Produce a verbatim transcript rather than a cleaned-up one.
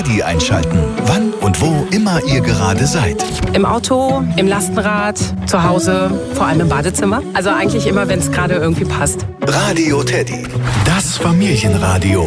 Teddy einschalten. Wann und wo immer ihr gerade seid. Im Auto, im Lastenrad, zu Hause, vor allem im Badezimmer. Also eigentlich immer, wenn es gerade irgendwie passt. Radio Teddy. Das Familienradio.